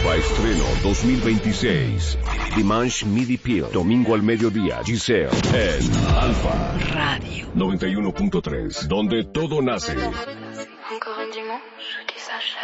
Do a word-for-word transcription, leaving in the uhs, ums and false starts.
Nueva estreno dos mil veintiséis. Dimanche Midi Peel. Domingo al mediodía. Giselle en Alfa Radio noventa y uno punto tres. Donde todo nace.